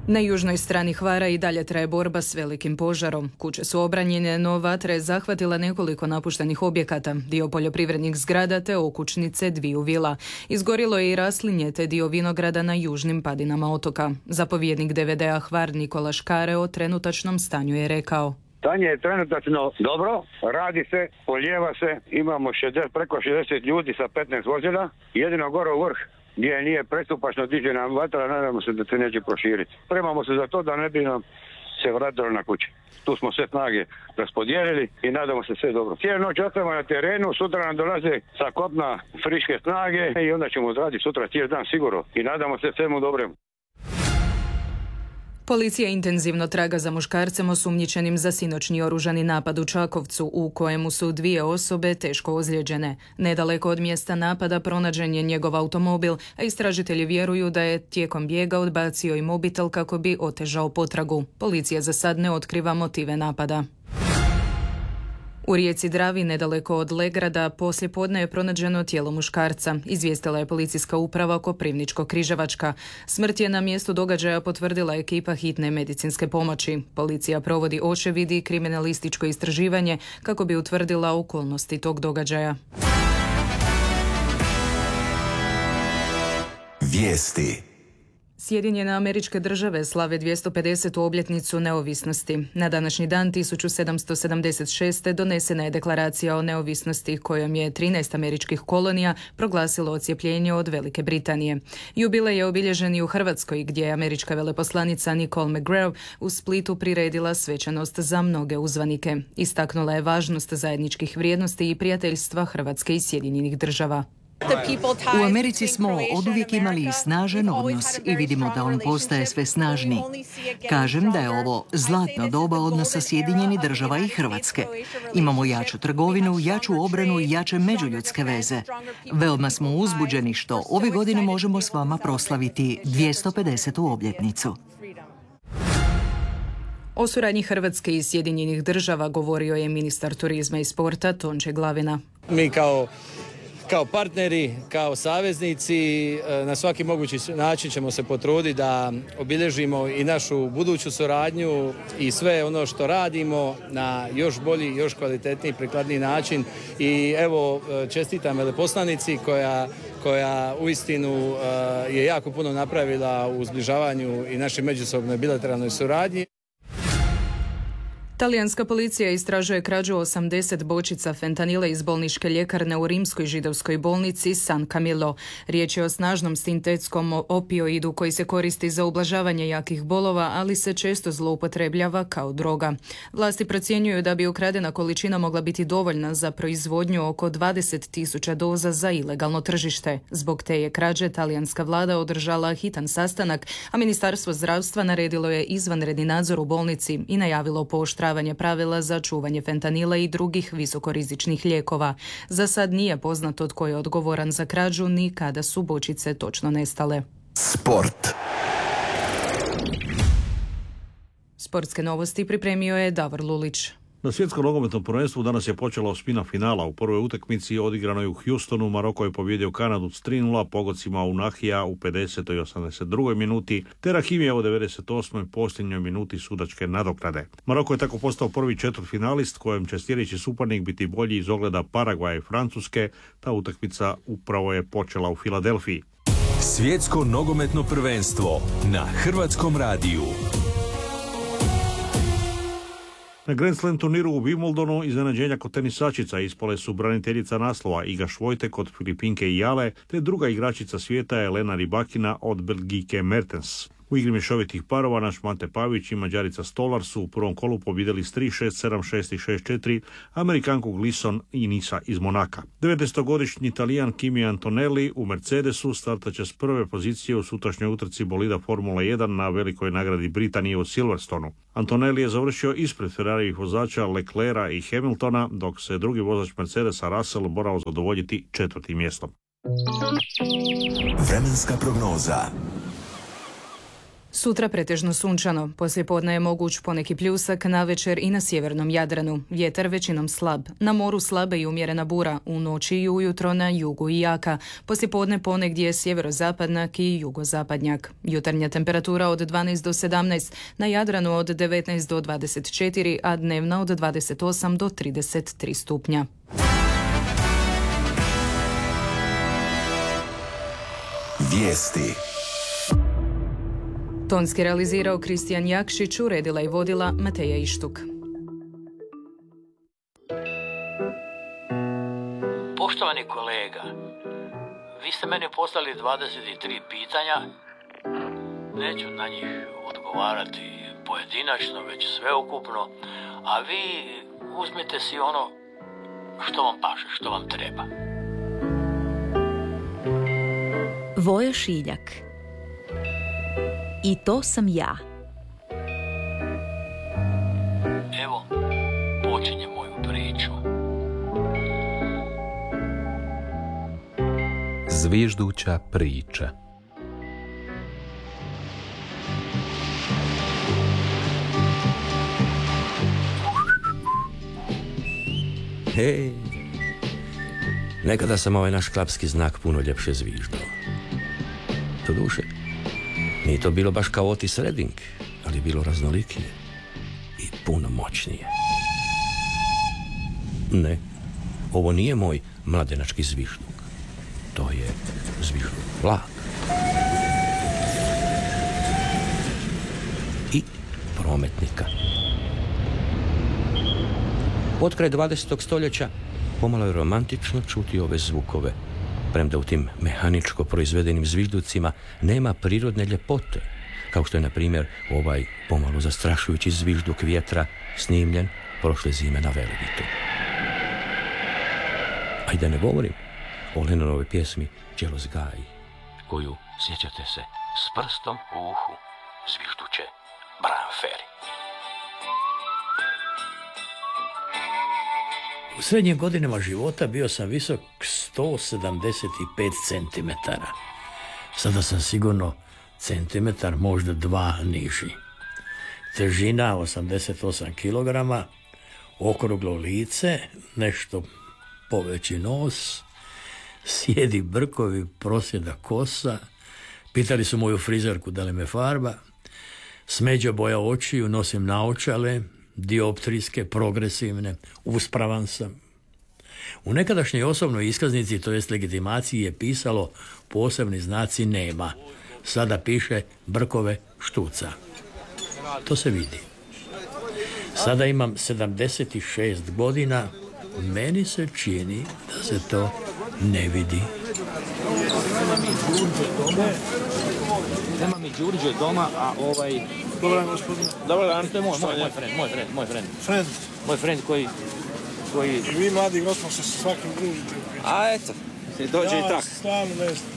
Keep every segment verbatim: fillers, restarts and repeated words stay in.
Na južnoj strani Hvara i dalje traje borba s velikim požarom. Kuće su obranjene, no vatra je zahvatila nekoliko napuštenih objekata, dio poljoprivrednih zgrada te okućnice dviju vila. Izgorilo je i raslinje te dio vinograda na južnim padinama otoka. Zapovjednik de ve de a Hvar Nikola Škare o trenutačnom stanju je rekao: Stanje je trenutačno dobro, radi se, polijeva se, imamo šezdeset, preko šezdeset ljudi sa petnaest vozila, jedino gore u vrh gdje nije prestupačno diže nam vatra, nadamo se da se neće proširiti. Spremamo se za to da ne bi nam se vratilo na kuće. Tu smo sve snage raspodijelili i nadamo se sve dobro. Cijelu noć ostavamo na terenu, sutra nam dolaze sa kopna friške snage i onda ćemo odraditi sutra cijeli dan sigurno i nadamo se svemu dobremu. Policija intenzivno traga za muškarcem osumnjičenim za sinoćni oružani napad u Čakovcu, u kojemu su dvije osobe teško ozlijeđene. Nedaleko od mjesta napada pronađen je njegov automobil, a istražitelji vjeruju da je tijekom bijega odbacio i mobitel kako bi otežao potragu. Policija za sad ne otkriva motive napada. U rijeci Dravi, nedaleko od Legrada, poslijepodne je pronađeno tijelo muškarca, izvijestila je policijska uprava Koprivničko-Križevačka. Smrt je na mjestu događaja potvrdila ekipa hitne medicinske pomoći. Policija provodi očevid i kriminalističko istraživanje kako bi utvrdila okolnosti tog događaja. Vijesti. Sjedinjene Američke Države slave dvjesto pedesetu obljetnicu neovisnosti. Na današnji dan tisuću sedamsto sedamdeset šeste. donesena je deklaracija o neovisnosti kojom je trinaest američkih kolonija proglasilo odcjepljenje od Velike Britanije. Jubilej je obilježen i u Hrvatskoj, gdje je američka veleposlanica Nicole McGraw u Splitu priredila svečanost za mnoge uzvanike. Istaknula je važnost zajedničkih vrijednosti i prijateljstva Hrvatske i Sjedinjenih Država. U Americi smo oduvijek imali snažan odnos i vidimo da on postaje sve snažniji. Kažem da je ovo zlatno doba odnosa Sjedinjenih Država i Hrvatske. Imamo jaču trgovinu, jaču obranu i jače međuljudske veze. Veoma smo uzbuđeni što ove godine možemo s vama proslaviti dvjesto pedesetu obljetnicu. O suradnji Hrvatske i Sjedinjenih Država govorio je ministar turizma i sporta Tonči Glavina. Mi kao Kao partneri, kao saveznici, na svaki mogući način ćemo se potruditi da obilježimo i našu buduću suradnju i sve ono što radimo na još bolji, još kvalitetniji, prikladniji način. I evo, čestitam veleposlanici koja, koja uistinu je jako puno napravila u zbližavanju i našoj međusobnoj bilateralnoj suradnji. Talijanska policija istražuje krađu osamdeset bočica fentanila iz bolničke ljekarne u rimskoj židovskoj bolnici San Camillo. Riječ je o snažnom sintetskom opioidu koji se koristi za ublažavanje jakih bolova, ali se često zloupotrebljava kao droga. Vlasti procjenjuju da bi ukradena količina mogla biti dovoljna za proizvodnju oko dvadeset tisuća doza za ilegalno tržište. Zbog te je krađe talijanska vlada održala hitan sastanak, a Ministarstvo zdravstva naredilo je izvanredni nadzor u bolnici i najavilo pooštravanje pravila za čuvanje fentanila i drugih visokorizičnih lijekova. Za sad nije poznato tko je odgovoran za krađu ni kada su bočice točno nestale. Sport. Sportske novosti pripremio je Davor Lulić. Na svjetskom nogometnom prvenstvu danas je počela osmina finala. U prvoj utakmici odigranoj u Houstonu Maroko je pobijedio Kanadu s tri nula pogodcima Unahija u pedesetoj i osamdeset drugoj minuti, te Rahimija u devedeset osmoj posljednjoj minuti sudačke nadoknade. Maroko je tako postao prvi četvrtfinalist kojem će sljedeći suparnik biti bolji iz ogleda Paragvaja i Francuske. Ta utakmica upravo je počela u Filadelfiji. Svjetsko nogometno prvenstvo na Hrvatskom radiju. Na Grand Slam turniru u Wimbledonu iznenađenja kod tenisačica ispale su braniteljica naslova Iga Švojtek od Filipinke i Jale, te druga igračica svijeta Elena Rybakina od Belgijke Mertens. U igri mješovitih parova naš Mate Pavić i Mađarica Stolar su u prvom kolu pobjedili s tri šest, sedam šest i šest četiri Amerikanku Glisson i Nisa iz Monaka. devetnaestogodišnji Talijan Kimi Antonelli u Mercedesu startaće s prve pozicije u sutrašnjoj utrci bolida Formula jedan na velikoj nagradi Britanije u Silverstonu. Antonelli je završio ispred Ferrarijevih vozača Leclerca i Hamiltona, dok se drugi vozač Mercedesa Russell morao zadovoljiti četvrtim mjestom. Vremenska prognoza. Sutra pretežno sunčano, poslijepodne je moguć poneki pljusak, navečer i na sjevernom Jadranu. Vjetar većinom slab. Na moru slabe i umjerena bura, u noći i ujutro na jugu i jaka. Poslijepodne ponegdje sjeverozapadnjak i jugozapadnjak. Jutarnja temperatura od dvanaest do sedamnaest, na Jadranu od devetnaest do dvadeset četiri, a dnevna od dvadeset osam do trideset tri stupnja. Vijesti. Tonski realizirao Kristijan Jakšić, uredila i vodila Mateja Ištuk. Poštovani kolega, vi ste meni poslali dvadeset tri pitanja. Neću na njih odgovarati pojedinačno, već sveukupno, a vi uzmite si ono što vam paše, što vam treba. Voja Šiljak. I to sam ja. Evo, počinje moju priču. Zvižduća priča. Hej, nekada sam ovaj naš klapski znak puno ljepše zviždao. To duše, nije to bilo baš kao Otis Redding, ali je bilo raznolikije i puno moćnije. Ne, ovo nije moj mladenački zvižduk. To je zvižduk vlak. I prometnika. Potkraj dvadesetog stoljeća pomalo je romantično čuti ove zvukove, premda u tim mehaničko proizvedenim zvižducima nema prirodne ljepote, kao što je, na primjer, ovaj pomalo zastrašujući zvižduk vjetra snimljen prošle zime na Velebitu. A i da ne govorim o Lennonovoj pjesmi Jealous Guy, koju, sjećate se, s prstom u uhu zvižduće Brian Ferry. U srednjim godinama života bio sam visok sto sedamdeset pet centimetara. Sada sam sigurno centimetar, možda dva niži. Težina osamdeset osam kilograma, okruglo lice, nešto poveći nos, sjedi brkovi, prosjeda kosa. Pitali su moju frizerku da li me farba. Smeđa boja očiju, nosim naočale, dioptrijske, progresivne, uspravan sam. U nekadašnjoj osobnoj iskaznici, to jest legitimaciji, je pisalo posebni znaci nema. Sada piše brkove štuca. To se vidi. Sada imam sedamdeset šest godina. Meni se čini da se to ne vidi. Nema mi Đurđe doma, nema mi Đurđe doma, a ovaj... Dobar dan, gospodine. Dobar dan, to je moj, moj, moj friend, moj friend, moj friend. Friend? Moj friend koji... koji... I vi, mladi gospod, se sa svakim družite. A eto, se dođe ja, i tak. Ja stvarno ne znam.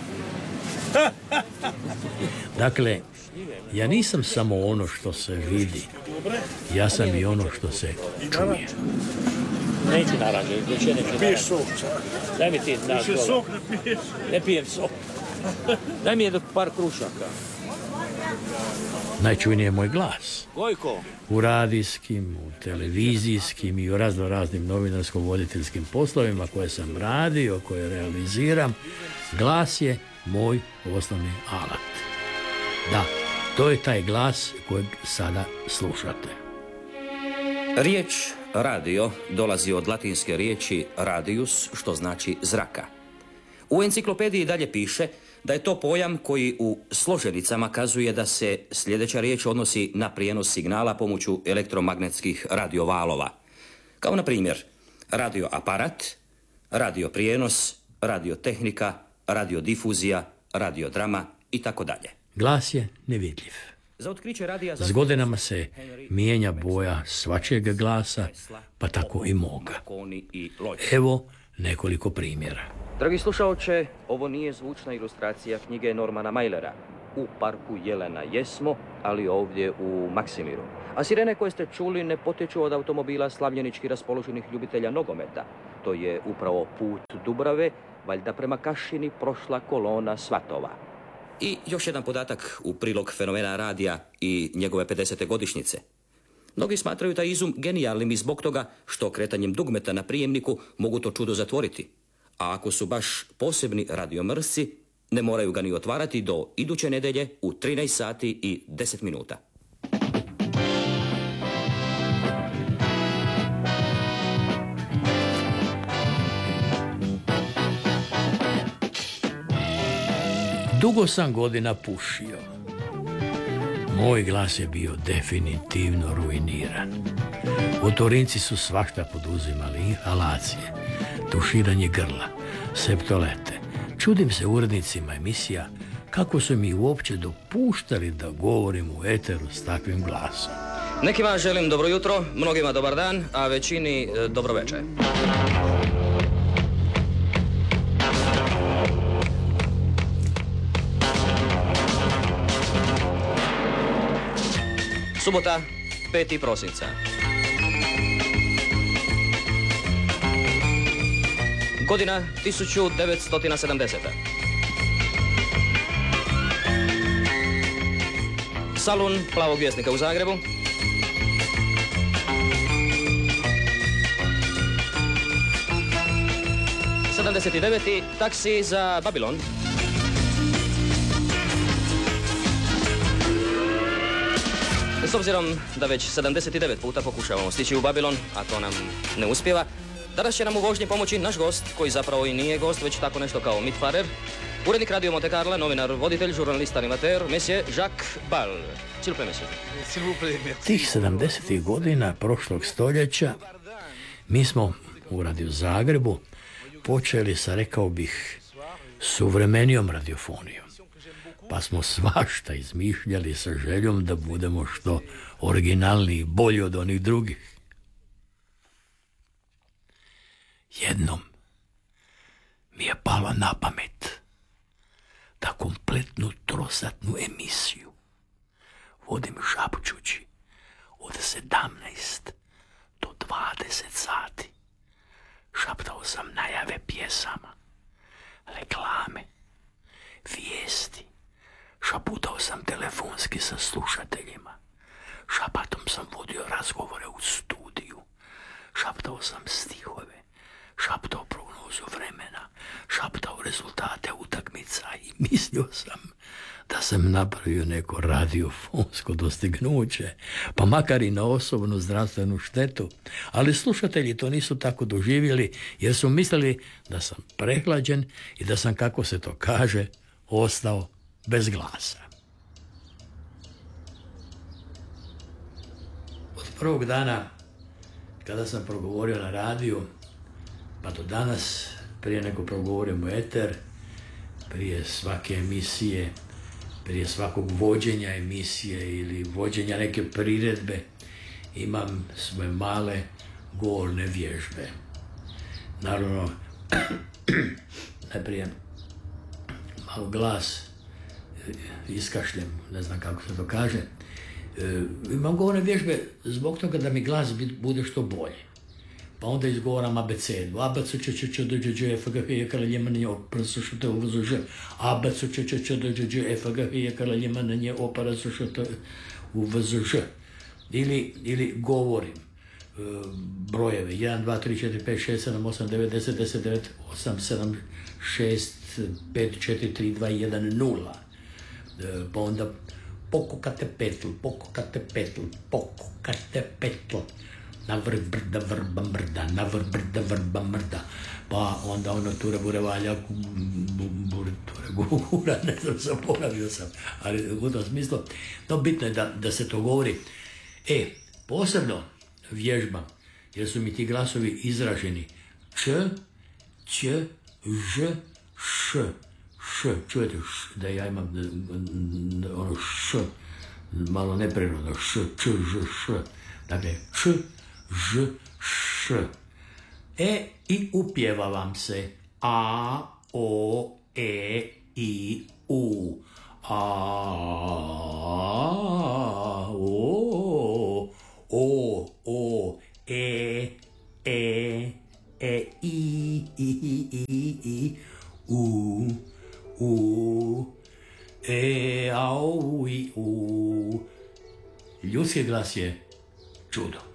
Dakle, ja nisam samo ono što se vidi. Ja sam i ono što se čuje. Neću naranđe, više neću naranđe. Piješ sok, čak. Daj mi ti naš Više sok ne piješ. Ne pijem sok. Daj mi jedno par krušaka. Najčujniji je moj glas. Gojko. U radijskim, u televizijskim i u razno raznim novinarsko-voditeljskim poslovima koje sam radio, koje realiziram, glas je moj osnovni alat. Da, to je taj glas kojeg sada slušate. Riječ radio dolazi od latinske riječi radius, što znači zraka. U enciklopediji dalje piše da je to pojam koji u složenicama kazuje da se sljedeća riječ odnosi na prijenos signala pomoću elektromagnetskih radiovalova. Kao na primjer radioaparat, radioprijenos, radiotehnika, radiodifuzija, radiodrama i tako dalje. Glas je nevidljiv. S godinama se mijenja boja svačijeg glasa, pa tako i moga. Evo nekoliko primjera. Dragi slušaoče, ovo nije zvučna ilustracija knjige Normana Mailera. U parku Jelena jesmo, ali ovdje u Maksimiru. A sirene koje ste čuli ne potječu od automobila slavljenički raspoloženih ljubitelja nogometa. To je upravo put Dubrave, valjda prema Kašini prošla kolona svatova. I još jedan podatak u prilog fenomena radija i njegove pedesete godišnjice. Mnogi smatraju taj izum genijalnim i zbog toga što kretanjem dugmeta na prijemniku mogu to čudo zatvoriti. A ako su baš posebni radiomrsci, ne moraju ga ni otvarati do iduće nedelje u trinaest sati i deset minuta. Dugo sam godina pušio. Moj glas je bio definitivno ruiniran. Otorinci su svašta poduzimali, inhalacije, tuširanje grla, septolete. Čudim se urednicima emisija kako su mi uopće dopuštali da govorim u eteru s takvim glasom. Nekima želim dobro jutro, mnogima dobar dan, a većini e, dobro večer. Subota, peti prosinca. Godina tisuću devetsto sedamdeseta. Salon Plavog vjesnika u Zagrebu. sedamdeset deveti. Taksi za Babilon. S obzirom da već sedamdeset devet puta pokušavamo stići u Babilon, a to nam ne uspijeva, danas će nam u vožnji pomoći naš gost, koji zapravo i nije gost, već tako nešto kao mitfarer, urednik Radio Monte Carla, novinar, voditelj, žurnalist, animateur, monsieur Jacques Ball. S'il vous plaît, monsieur. Tih sedamdesetih godina prošlog stoljeća mi smo u Radio Zagrebu počeli sa, rekao bih, suvremenijom radiofonijom. Pa smo svašta izmišljali sa željom da budemo što originalniji, bolji od onih drugih. Jednom mi je palo na pamet da kompletnu trosatnu emisiju vodim šapčući od sedamnaest do dvadeset sati. Šaptao sam najave pjesama, reklame, vijesti. Šaputao sam telefonski sa slušateljima. Šapatom sam vodio razgovore u studiju. Šaptao sam stihove. Šaptao prognozu vremena. Šaptao rezultate utakmica i mislio sam da sam napravio neko radiofonsko dostignuće, pa makar i na osobnu zdravstvenu štetu. Ali slušatelji to nisu tako doživjeli, jer su mislili da sam prehlađen i da sam, kako se to kaže, ostao bez glasa. Od prvog dana kada sam progovorio na radiju, pa do danas, prije nego progovorim u eter, prije svake emisije, prije svakog vođenja emisije ili vođenja neke priredbe, imam svoje male govorne vježbe. Naravno, najprije malo glas iskašljem, ne znam kako se to kaže. E, imam govorne vježbe zbog toga da mi glas bude što bolje. Pa onda izgovoram abecedu. Abacu če če če dođe dž f g h kala ljemanje opara su što te uvozu ž. Abacu če če če dođe dž f g h kala ljemanje opara su što te uvozu ž. Ili, ili govorim e, brojeve. jedan, dva, tri, četiri, pet, šest, sedam, osam, devet, deset, deset, devet, osam, sedam, šest, pet, četiri, tri, dva, jedan, nula. E, pa onda pokukate petl, pokukate petl, pokukate petl. Navr brda vrba mrda, navr brda vrba mrda. Pa onda ono ture bure valja, bure ture gura, ne znam, zaboravio sam. Ali u tom smislu, no bitno je da, da se to govori. E, posebno vježbam, jer su mi ti glasovi izraženi. Č, ć, ž, š. Š, čujete š, da ja imam ono š, malo neprirodno, š, č, ž, š. Dakle, č, ž, š. E, i upjeva vam se a, o, e, i, u. A, o, o, o, e, e, e, i, i, i, i, i, u. U, E, au, i, u. Ljudski glas je čudo.